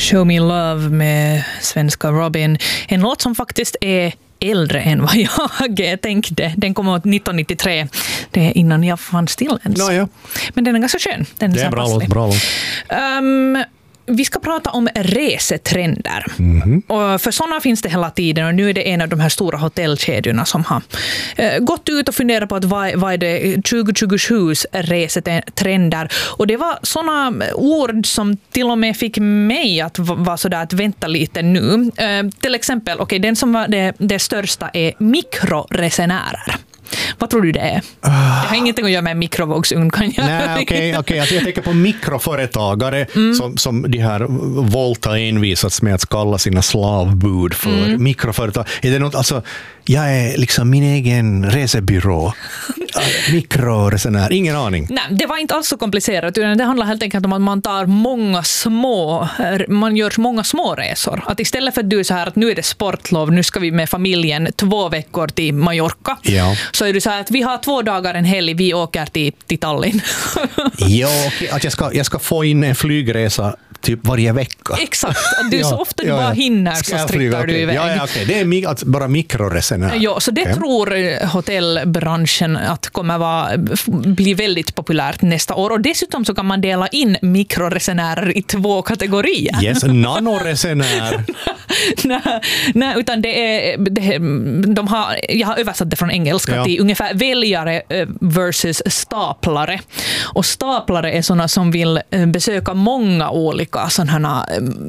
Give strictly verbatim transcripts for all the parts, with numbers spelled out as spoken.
Show Me Love med svenska Robin. En låt som faktiskt är äldre än vad jag tänkte. Den kom ut nittonhundranittiotre. Det är innan jag fanns till ens. No, ja. Men den är ganska skön. Den är det är bra låt, bra låt. Um, vi ska prata om resetrender. Mm-hmm. Och för sådana finns det hela tiden. Och nu är det en av de här stora hotellkedjorna som har uh, gått ut och funderat på att vad, vad är det tjugo tjugosjus resetrender. Och det var sådana ord som till och med fick mig att vara sådär att vänta lite nu. Uh, till exempel, okay, den som var det, det största är mikroresenärer. Vad tror du det är? Uh, det har ingenting att göra med mikrovågsugn, kan jag. Nej, okej, okay, okay. alltså, jag tänker på mikroföretagare mm. som, som de här Volta envisats med att kalla sina slavbud för mm. mikroföretag. Är det något, alltså, jag är liksom min egen resebyrå. Mikroresenär, ingen aning. Nej, det var inte alls så komplicerat. Det handlar helt enkelt om att man tar många små, man gör många små resor. Att istället för att du är så här att nu är det sportlov, nu ska vi med familjen två veckor till Mallorca. Ja. Så är du så här att vi har två dagar en helg, vi åker till, till Tallinn. Ja, att jag ska, jag ska få in en flygresa typ varje vecka. Exakt, att du ja, så ofta du ja, bara hinner ska så strittar okay. du iväg. Ja, ja, okay. Det är mi- alltså bara mikroresenär. Ja, så det okay. tror hotellbranschen att kommer vara, bli väldigt populärt nästa år. Och dessutom så kan man dela in mikroresenärer i två kategorier. Yes, nanoresenär. nej, nej, utan det är, det, de har, jag har översatt det från engelska ja. till ungefär väljare versus staplare. Och staplare är sådana som vill besöka många olika sådana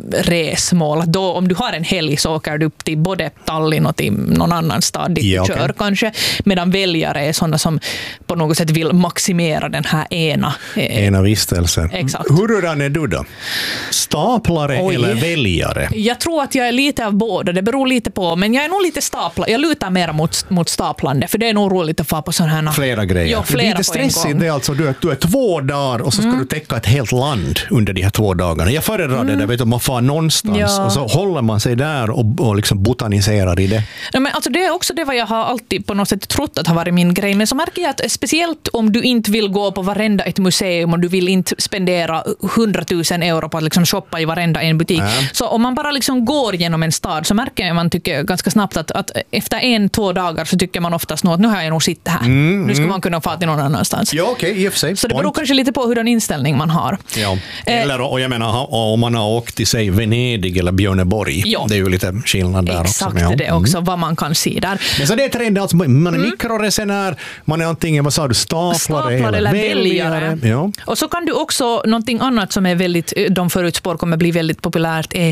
resmål. Då, om du har en helg så åker du upp till både Tallinn och till någon annan stad dit ja, du kör okay. kanske. Medan väljare är sådana som på något sätt vill maximera den här ena. Ena vistelsen. Exakt. Hurdan är du då? Staplare Oj. eller väljare? Jag tror att jag är lite av båda. Det beror lite på. Men jag är nog lite stapla. Jag lutar mer mot, mot staplande. För det är nog roligt att få på sådana här... Flera grejer. Ja, flera lite stressigt. Det är alltså du är, du är två dagar och så ska mm. du täcka ett helt land under de här två dagarna. Jag föredrar mm. det där. Vet du, man får någonstans ja. och så håller man sig där och, och liksom botaniserar i det. Ja, men alltså det är också det vad jag har alltid på något sätt trott att har varit min grej. Men så märker jag att speciellt om du inte vill gå på varenda ett museum och du vill inte spendera hundratusen euro på att liksom shoppa i varenda en butik. Ja. Så om man bara liksom går genom en stad så märker man tycker ganska snabbt att, att efter en, två dagar så tycker man oftast nog att nu har jag nog sitt här. Mm, nu ska mm. man kunna få till någon annanstans. Ja, okej, okay, i och för sig. Så det beror kanske lite på hur den inställning man har. Ja. Eller, och jag menar, om man har åkt till sig Venedig eller Björneborg. Ja. Det är ju lite skillnad där Exakt också. Exakt det också, mm. vad man kan se där. Men så det är trend, alltså, man är mm. mikroresenär, man är antingen, vad sa du, staplare, staplare eller, eller väljare. Ja. Och så kan du också, någonting annat som är väldigt, de förutspår kommer bli väldigt populärt är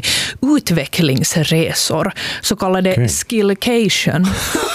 utvecklingsresor. Så kallade okay. skillcation.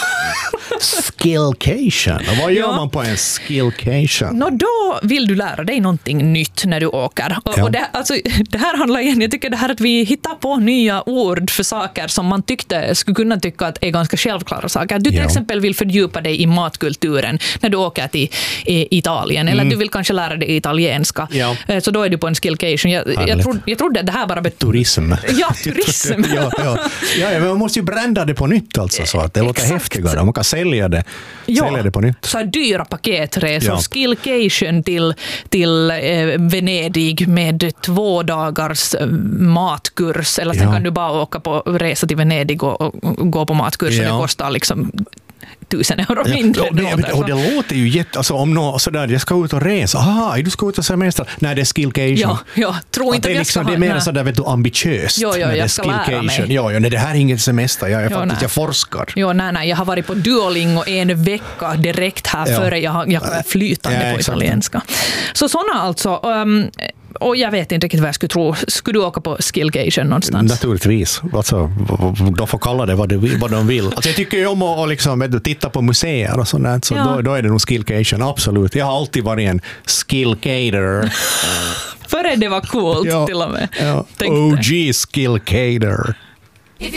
Skillcation. Och vad gör ja. man på en skillcation? Nå, då vill du lära dig någonting nytt när du åker. Och, ja. och det, alltså, det här handlar igen, jag tycker det här att vi hittar på nya ord för saker som man tyckte skulle kunna tycka att är ganska självklara saker. Du till ja. exempel vill fördjupa dig i matkulturen när du åker till i Italien. Eller mm. du vill kanske lära dig italienska. Ja. Så då är du på en skillcation. Jag, jag, trodde, jag trodde att det här bara betyder... Turism. Ja, turism. ja, ja. Ja, men man måste ju brända det på nytt alltså, så att det låter Exakt. häftigare. Man kan sälja det, ja, sälja det på nytt. Så dyra paketresor, ja. skillcation till, till eh, Venedig med två dagars eh, matkurs. Eller sen ja. kan du bara åka på resa till Venedig och, och, och gå på matkurs ja. och det kostar liksom tusen euro mindre. Ja, och, det, och det låter ju jätte... Alltså om någon sådär, jag ska ut och resa. Aha, du ska ut och semester. Nej, det är skillcation. Ja, ja. Tror inte att det är liksom, det är mer sådär, vet du, ambitiöst. Jo, jo, när det jag ska lära mig. Ja, ja, nej, det här är inget semester. Jag är jo, faktiskt, nej. jag forskar. Jo, nej, nej. Jag har varit på Duolingo en vecka direkt här ja. före jag, jag flytande ja, på exakt. italienska. Så sådana alltså... Um, och jag vet inte riktigt vad jag skulle tro. Skulle du åka på skillcation någonstans? Naturligtvis. Alltså, de får kalla det vad de vill. Vad de vill. Alltså, jag tycker ju om att liksom, vet du, titta på museer och sånt. Så ja. då, då är det nog skillcation, absolut. Jag har alltid varit en skillcator. Före det var coolt ja. till och med. Ja. O G skillcator.